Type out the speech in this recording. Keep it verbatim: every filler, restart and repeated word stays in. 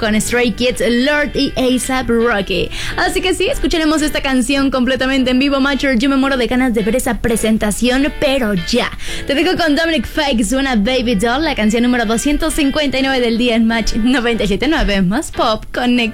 con Stray Kids, Lord y A$AP Rocky. Así que sí, escucharemos esta canción completamente en vivo, Mature. Yo me muero de ganas de ver esa presentación, pero ya. Te dejo con Dominic Fike, suena Baby Doll, la canción número doscientos cincuenta y nueve del día en Match noventa y siete punto nueve. Más pop, conecta.